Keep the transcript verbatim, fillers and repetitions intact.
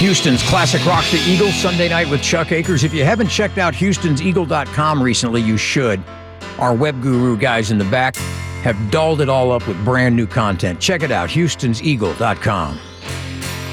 Houston's classic rock, the Eagles, Sunday night with Chuck Akers. If you haven't checked out Houstons Eagle dot com recently, you should. Our web guru guys in the back have dolled it all up with brand new content. Check it out, Houstons Eagle dot com.